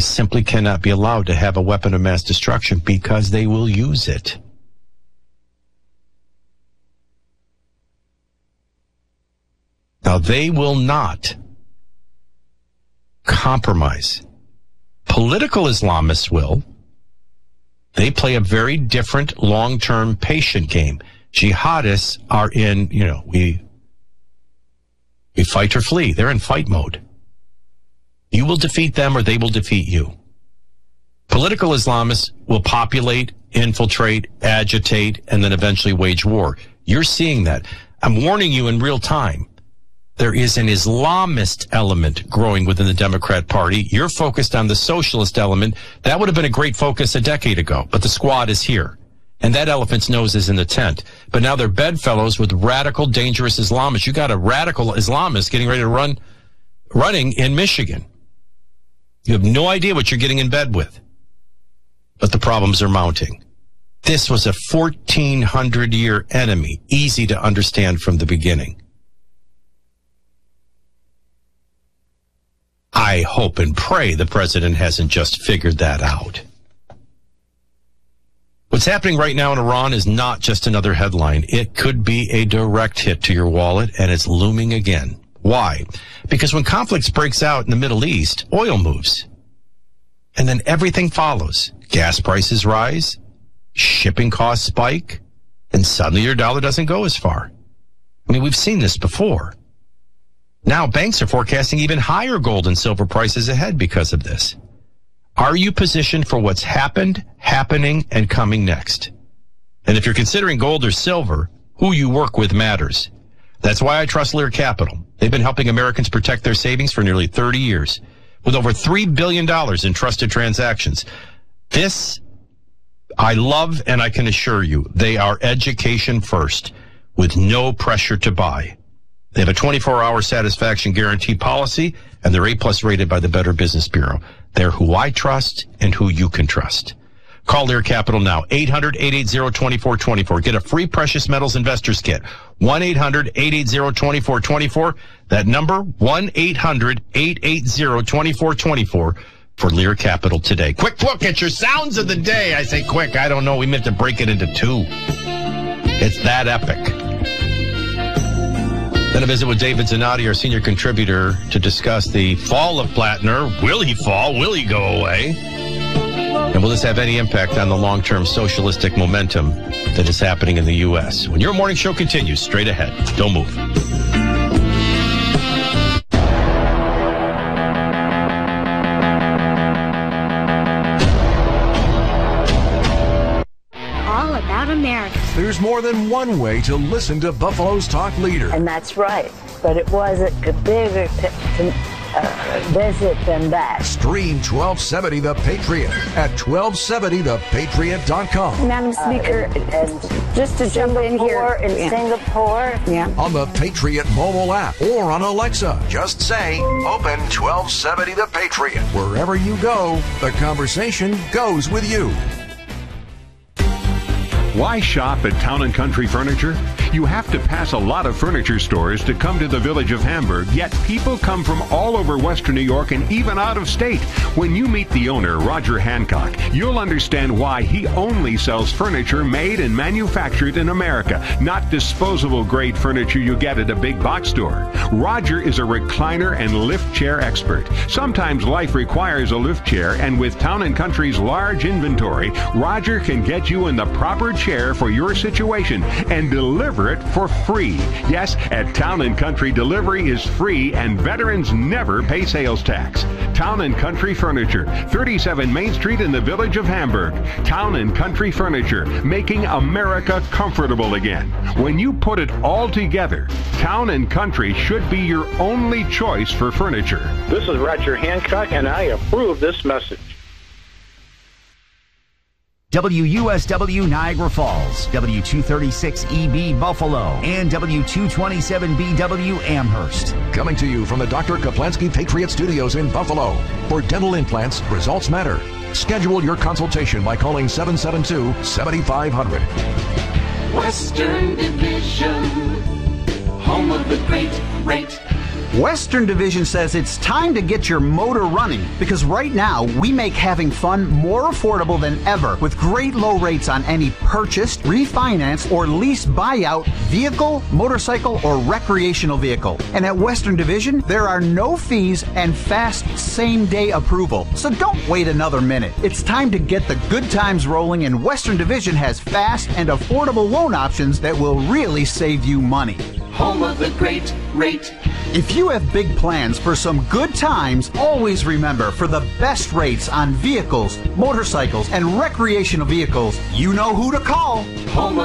They simply cannot be allowed to have a weapon of mass destruction because they will use it. Now, they will not compromise. Political Islamists will. They play a very different long-term patient game. Jihadists are in, we fight or flee. They're in fight mode. You will defeat them or they will defeat you. Political Islamists will populate, infiltrate, agitate, and then eventually wage war. You're seeing that. I'm warning you in real time. There is an Islamist element growing within the Democrat Party. You're focused on the socialist element. That would have been a great focus a decade ago, but the squad is here. And that elephant's nose is in the tent. But now they're bedfellows with radical, dangerous Islamists. You got a radical Islamist getting ready to running in Michigan. You have no idea what you're getting in bed with. But the problems are mounting. This was a 1,400-year enemy, easy to understand from the beginning. I hope and pray the president hasn't just figured that out. What's happening right now in Iran is not just another headline. It could be a direct hit to your wallet, and it's looming again. Why? Because when conflicts breaks out in the Middle East, oil moves. And then everything follows. Gas prices rise, shipping costs spike, and suddenly your dollar doesn't go as far. I mean, we've seen this before. Now banks are forecasting even higher gold and silver prices ahead because of this. Are you positioned for what's happened, happening, and coming next? And if you're considering gold or silver, who you work with matters. That's why I trust Lear Capital. They've been helping Americans protect their savings for nearly 30 years. With over $3 billion in trusted transactions. This, I love, and I can assure you, they are education first, with no pressure to buy. They have a 24-hour satisfaction guarantee policy, and they're A+ rated by the Better Business Bureau. They're who I trust and who you can trust. Call Lear Capital now, 800-880-2424. Get a free precious metals investors kit, 1-800-880-2424. That number, 1-800-880-2424 for Lear Capital today. Quick look at your sounds of the day. I say quick, I don't know. We meant to break it into two. It's that epic. Then a visit with David Zanotti, our senior contributor, to discuss the fall of Plattner. Will he fall? Will he go away? And will this have any impact on the long-term socialistic momentum that is happening in the U.S.? When your morning show continues, straight ahead. Don't move. All about America. There's more than one way to listen to Buffalo's talk leader. And that's right. But it wasn't bigger to visit than that. Stream 1270 The Patriot at 1270thepatriot.com. Madam Speaker, and just to jump in here. In Singapore. Yeah. On the Patriot mobile app or on Alexa. Just say, open 1270 The Patriot. Wherever you go, the conversation goes with you. Why shop at Town & Country Furniture? You have to pass a lot of furniture stores to come to the village of Hamburg, yet people come from all over Western New York and even out of state. When you meet the owner, Roger Hancock, you'll understand why he only sells furniture made and manufactured in America, not disposable grade furniture you get at a big box store. Roger is a recliner and lift chair expert. Sometimes life requires a lift chair, and with Town & Country's large inventory, Roger can get you in the proper chair for your situation and deliver it for free. Yes, at Town & Country, delivery is free and veterans never pay sales tax. Town & Country Furniture, 37 Main Street in the village of Hamburg. Town & Country Furniture, making America comfortable again. When you put it all together, Town & Country should be your only choice for furniture. This is Roger Hancock, and I approve this message. WUSW Niagara Falls, W236EB Buffalo, and W227BW Amherst. Coming to you from the Dr. Kaplansky Patriot Studios in Buffalo. For dental implants, results matter. Schedule your consultation by calling 772-7500. Western Division, home of the great rate. Western Division says it's time to get your motor running because right now we make having fun more affordable than ever with great low rates on any purchased, refinanced, or leased buyout vehicle, motorcycle, or recreational vehicle. And at Western Division, there are no fees and fast same-day approval. So don't wait another minute. It's time to get the good times rolling, and Western Division has fast and affordable loan options that will really save you money. Home of the great rate. If you have big plans for some good times, always remember, for the best rates on vehicles, motorcycles, and recreational vehicles, you know who to call. Home